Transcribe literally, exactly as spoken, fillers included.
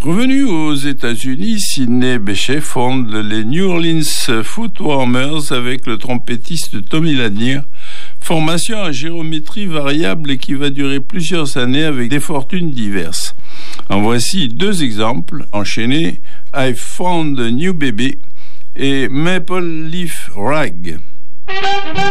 Revenu aux États-Unis, Sidney Bechet fonde les New Orleans Footwarmers avec le trompettiste Tommy Lanier, formation à géométrie variable et qui va durer plusieurs années avec des fortunes diverses. En voici deux exemples enchaînés: I Found a New Baby et Maple Leaf Rag.